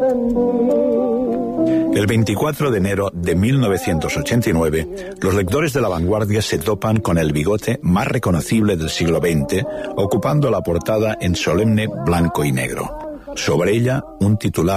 El 24 de enero de 1989, los lectores de La Vanguardia se topan con el bigote más reconocible del siglo XX, ocupando la portada en solemne blanco y negro. Sobre ella, un titular